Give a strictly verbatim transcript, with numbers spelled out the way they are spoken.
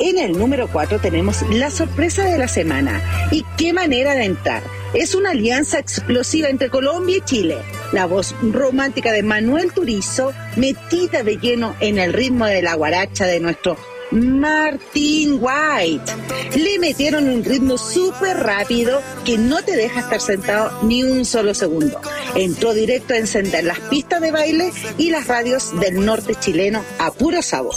En el número cuatro tenemos la sorpresa de la semana. ¿Y qué manera de entrar? Es una alianza explosiva entre Colombia y Chile. La voz romántica de Manuel Turizo, metida de lleno en el ritmo de la guaracha de nuestro Martín White. Le metieron un ritmo súper rápido que no te deja estar sentado ni un solo segundo. Entró directo a encender las pistas de baile y las radios del norte chileno a puro sabor.